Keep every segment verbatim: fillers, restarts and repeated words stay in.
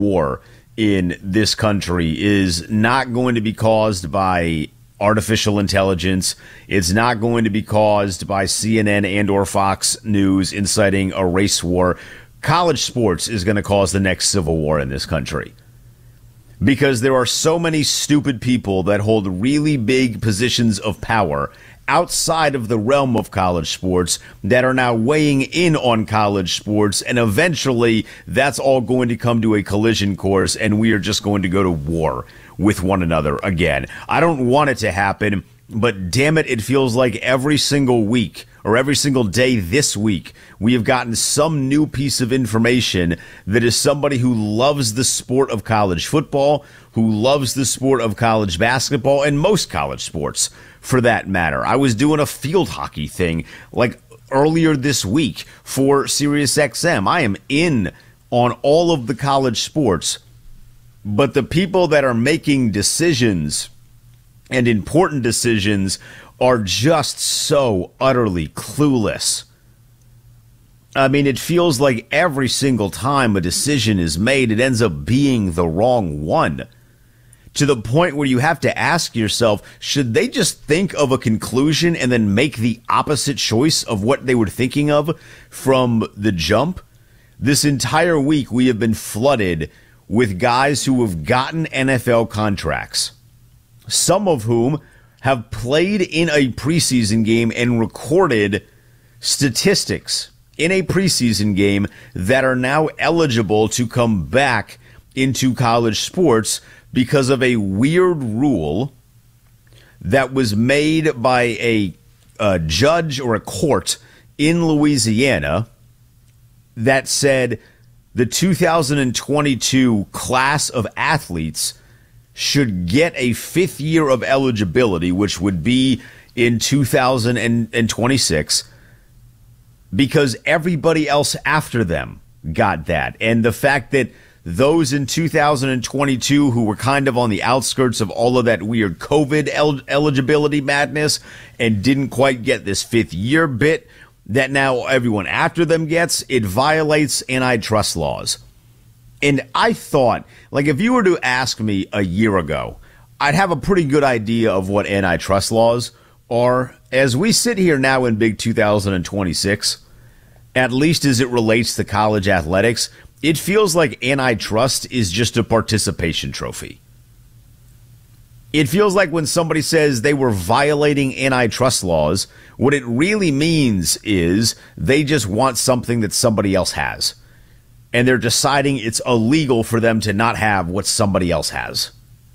war in this country is not going to be caused by artificial intelligence. It's not going to be caused by C N N and or Fox News inciting a race war. College sports is going to cause the next civil war in this country, because there are so many stupid people that hold really big positions of power outside of the realm of college sports that are now weighing in on college sports, and eventually that's all going to come to a collision course, and we are just going to go to war with one another again. I don't want it to happen, but damn it, it feels like every single week or every single day this week, we have gotten some new piece of information that is somebody who loves the sport of college football, who loves the sport of college basketball, and most college sports for that matter. I was doing a field hockey thing like earlier this week for SiriusXM. I am in on all of the college sports, but the people that are making decisions and important decisions are just so utterly clueless. I mean, it feels like every single time a decision is made, it ends up being the wrong one. To the point where you have to ask yourself, should they just think of a conclusion and then make the opposite choice of what they were thinking of from the jump? This entire week, we have been flooded with guys who have gotten N F L contracts, some of whom have played in a preseason game and recorded statistics in a preseason game that are now eligible to come back into college sports because of a weird rule that was made by a, a judge or a court in Louisiana that said the two thousand twenty-two class of athletes should get a fifth year of eligibility, which would be in two thousand twenty-six, because everybody else after them got that. And the fact that those in two thousand twenty-two who were kind of on the outskirts of all of that weird COVID el- eligibility madness and didn't quite get this fifth year bit that now everyone after them gets, it violates antitrust laws. And I thought, like, if you were to ask me a year ago, I'd have a pretty good idea of what antitrust laws are. As we sit here now in big two thousand twenty-six, at least as it relates to college athletics, it feels like antitrust is just a participation trophy. It feels like when somebody says they were violating antitrust laws, what it really means is they just want something that somebody else has. And they're deciding it's illegal for them to not have what somebody else has.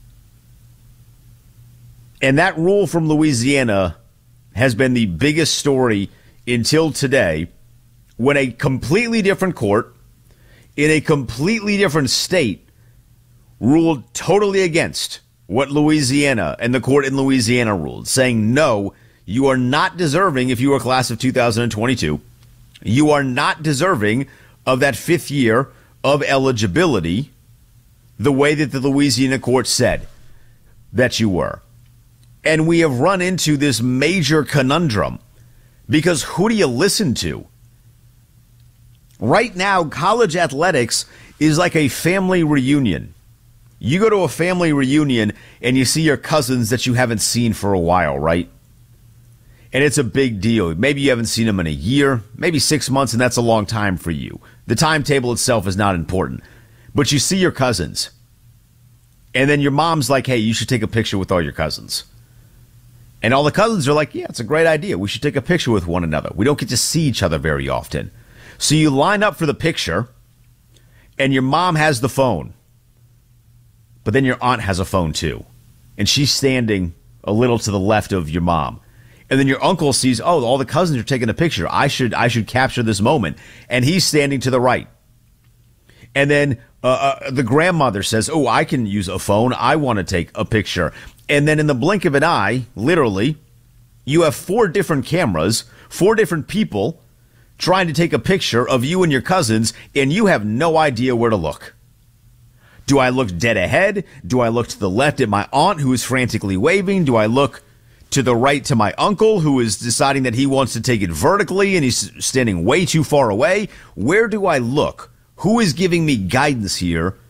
And that rule from Louisiana has been the biggest story until today, when a completely different court in a completely different state ruled totally against what Louisiana and the court in Louisiana ruled, saying, no, you are not deserving, if you were a class of two thousand twenty-two, you are not deserving of that fifth year of eligibility the way that the Louisiana court said that you were. And we have run into this major conundrum, because who do you listen to? Right now, college athletics is like a family reunion. You go to a family reunion and you see your cousins that you haven't seen for a while, right? And it's a big deal. Maybe you haven't seen them in a year, maybe six months, and that's a long time for you. The timetable itself is not important. But you see your cousins, and then your mom's like, hey, you should take a picture with all your cousins. And all the cousins are like, yeah, it's a great idea. We should take a picture with one another. We don't get to see each other very often. So you line up for the picture, and your mom has the phone. But then your aunt has a phone too. And she's standing a little to the left of your mom. And then your uncle sees, oh, all the cousins are taking a picture. I should I should capture this moment. And he's standing to the right. And then uh, uh, the grandmother says, oh, I can use a phone. I want to take a picture. And then in the blink of an eye, literally, you have four different cameras, four different people trying to take a picture of you and your cousins, and you have no idea where to look. Do I look dead ahead? Do I look to the left at my aunt who is frantically waving? Do I look to the right to my uncle who is deciding that he wants to take it vertically and he's standing way too far away? Where do I look? Who is giving me guidance here